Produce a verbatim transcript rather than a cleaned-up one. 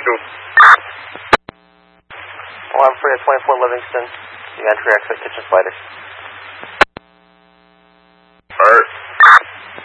two. Alarm free at twenty-four Livingston. The entry exit kitchen fighter.